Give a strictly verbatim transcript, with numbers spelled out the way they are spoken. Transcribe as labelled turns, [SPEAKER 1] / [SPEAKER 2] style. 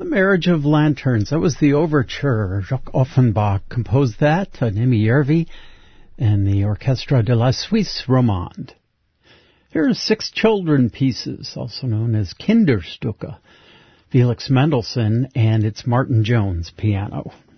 [SPEAKER 1] Marriage of Lanterns. That was the overture. Jacques Offenbach composed that, Nimi Järvi, and the Orchestre de la Suisse Romande. Here are Six Children Pieces, also known as Kinderstücke, Felix Mendelssohn, and it's Martin Jones piano.